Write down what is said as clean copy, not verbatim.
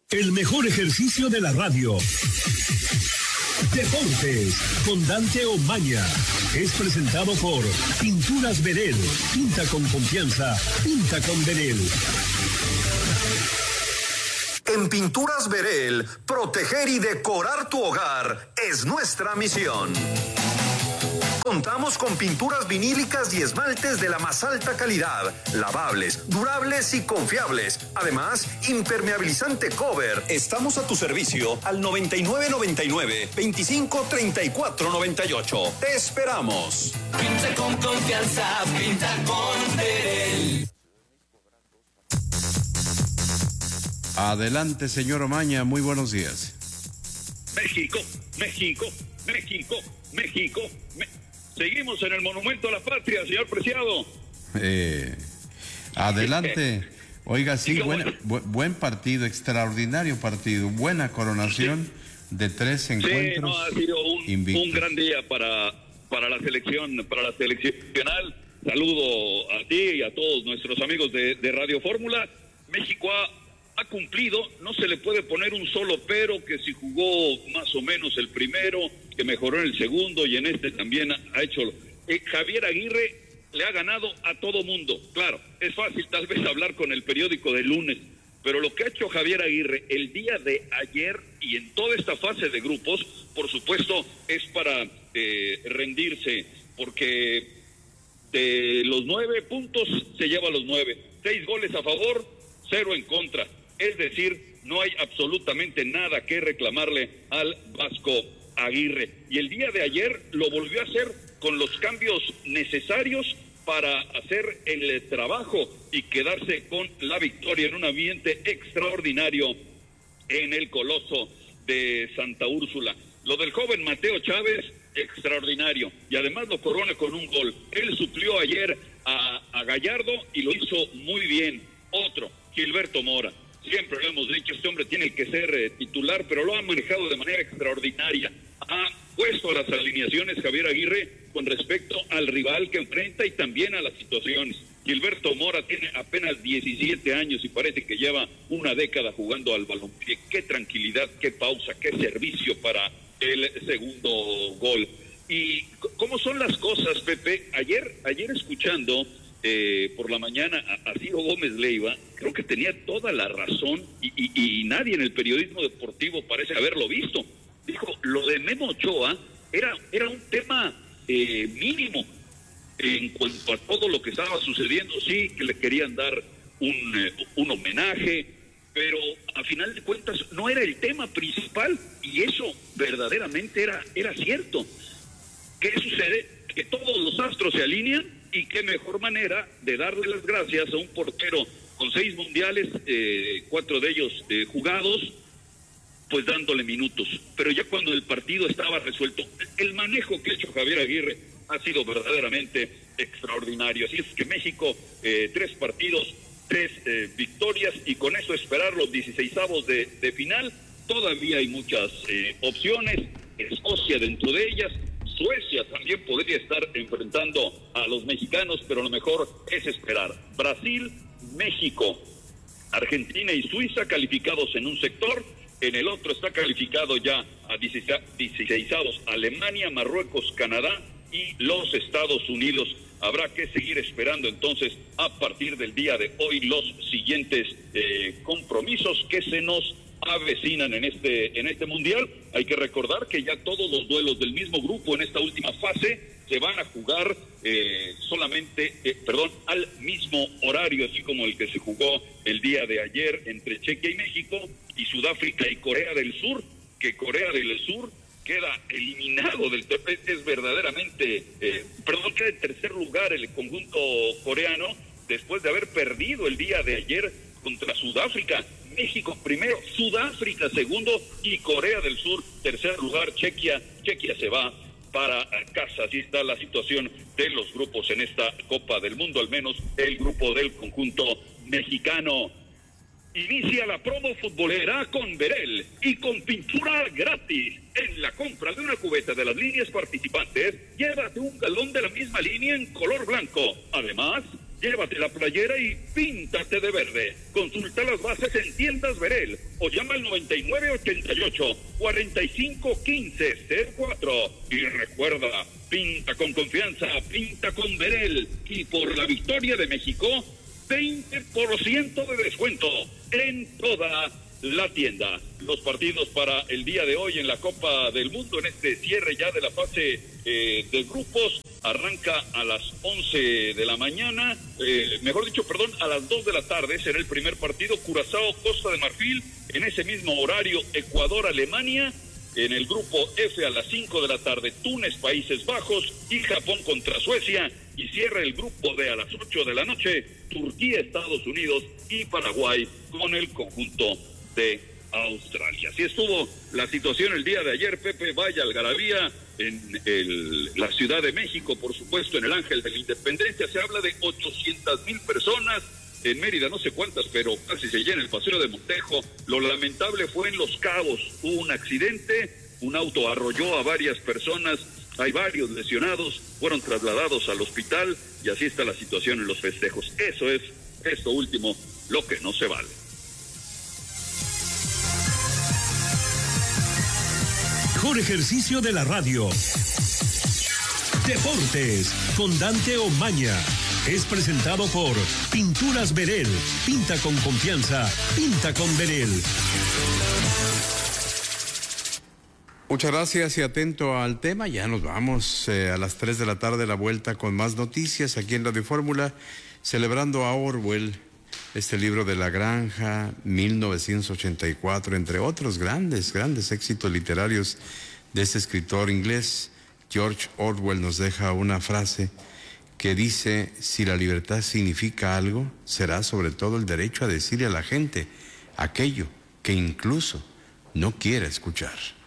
El mejor ejercicio de la radio. Deportes con Dante Omaña. Es presentado por Pinturas Verel. Pinta con confianza. Pinta con Verel. En Pinturas Verel, proteger y decorar tu hogar es nuestra misión. Contamos con pinturas vinílicas y esmaltes de la más alta calidad, lavables, durables y confiables. Además, impermeabilizante cover. Estamos a tu servicio al 9999-253498. Te esperamos. Pinta con confianza, pinta con Verel. Adelante, señor Omaña, muy buenos días. México. Seguimos en el Monumento a la Patria, señor Preciado. Adelante. Oiga, sí, buen partido, extraordinario partido, buena coronación de 3 encuentros. Sí, no, ha sido un gran día para la selección, para la seleccional. Saludo a ti y a todos nuestros amigos de Radio Fórmula. México ha cumplido, no se le puede poner un solo pero, que si jugó más o menos el primero, que mejoró en el segundo y en este también ha hecho. Javier Aguirre le ha ganado a todo mundo. Claro, es fácil tal vez hablar con el periódico de lunes, pero lo que ha hecho Javier Aguirre el día de ayer y en toda esta fase de grupos, por supuesto, es para rendirse, porque de los 9 puntos se lleva los 9, 6 goles a favor, 0 en contra. Es decir, no hay absolutamente nada que reclamarle al Vasco Aguirre. Y el día de ayer lo volvió a hacer con los cambios necesarios para hacer el trabajo y quedarse con la victoria en un ambiente extraordinario en el Coloso de Santa Úrsula. Lo del joven Mateo Chávez, extraordinario. Y además lo corona con un gol. Él suplió ayer a Gallardo y lo hizo muy bien. Otro, Gilberto Mora. Siempre lo hemos dicho, este hombre tiene que ser titular, pero lo ha manejado de manera extraordinaria. Ha puesto las alineaciones Javier Aguirre con respecto al rival que enfrenta y también a las situaciones. Gilberto Mora tiene apenas 17 años y parece que lleva una década jugando al balompié. Qué tranquilidad, qué pausa, qué servicio para el segundo gol. ¿Y cómo son las cosas, Pepe? Ayer escuchando por la mañana a Ciro Gómez Leiva, creo que tenía toda la razón y nadie en el periodismo deportivo parece haberlo visto. Dijo, lo de Memo Ochoa era un tema mínimo en cuanto a todo lo que estaba sucediendo. Sí, que le querían dar un homenaje, pero a final de cuentas no era el tema principal y eso verdaderamente era cierto. ¿Qué sucede? Que todos los astros se alinean y qué mejor manera de darle las gracias a un portero con 6 mundiales, 4 de ellos jugados, pues dándole minutos. Pero ya cuando el partido estaba resuelto, el manejo que ha hecho Javier Aguirre ha sido verdaderamente extraordinario. Así es que México, 3 partidos, 3 victorias y con eso esperar los 16avos de final. Todavía hay muchas opciones, Escocia dentro de ellas. Suecia también podría estar enfrentando a los mexicanos, pero lo mejor es esperar. Brasil, México, Argentina y Suiza calificados en un sector, en el otro está calificado ya a 16avos Alemania, Marruecos, Canadá y los Estados Unidos. Habrá que seguir esperando entonces a partir del día de hoy los siguientes compromisos que se nos avecinan en este mundial. Hay que recordar que ya todos los duelos del mismo grupo en esta última fase se van a jugar al mismo horario, así como el que se jugó el día de ayer entre Chequia y México y Sudáfrica y Corea del Sur, que Corea del Sur queda eliminado del torneo. Es verdaderamente queda en tercer lugar el conjunto coreano después de haber perdido el día de ayer contra Sudáfrica. México primero, Sudáfrica segundo y Corea del Sur tercer lugar. Chequia se va para casa. Así está la situación de los grupos en esta Copa del Mundo, al menos el grupo del conjunto mexicano. Inicia la promo futbolera con Verel y con pintura gratis. En la compra de una cubeta de las líneas participantes, llévate un galón de la misma línea en color blanco. Además, Llévate la playera y píntate de verde. Consulta las bases en Tiendas Verel o llama al 9988-451504. Y recuerda, pinta con confianza, pinta con Verel. Y por la victoria de México, 20% de descuento en toda la tienda. Los partidos para el día de hoy en la Copa del Mundo, en este cierre ya de la fase de grupos, arranca a las 11 de la mañana, a las 2 de la tarde será el primer partido, Curazao, Costa de Marfil, en ese mismo horario, Ecuador, Alemania, en el grupo F a las 5 de la tarde, Túnez, Países Bajos y Japón contra Suecia, y cierra el grupo D a las 8 de la noche, Turquía, Estados Unidos y Paraguay con el conjunto de Australia. Así estuvo la situación el día de ayer, Pepe. Vaya algarabía en la Ciudad de México, por supuesto, en el Ángel de la Independencia. Se habla de 800,000 personas. En Mérida no sé cuántas, pero casi se llena el Paseo de Montejo. Lo lamentable fue en Los Cabos. Hubo un accidente, un auto arrolló a varias personas, hay varios lesionados, fueron trasladados al hospital y así está la situación en los festejos. Eso es, esto último, lo que no se vale. Mejor ejercicio de la radio. Deportes con Dante Omaña. Es presentado por Pinturas Verel. Pinta con confianza. Pinta con Verel. Muchas gracias y atento al tema. Ya nos vamos a las 3 de la tarde, la vuelta con más noticias aquí en Radio Fórmula, celebrando a Orwell, este libro de La Granja, 1984, entre otros grandes éxitos literarios de este escritor inglés. George Orwell nos deja una frase que dice: si la libertad significa algo, será sobre todo el derecho a decirle a la gente aquello que incluso no quiere escuchar.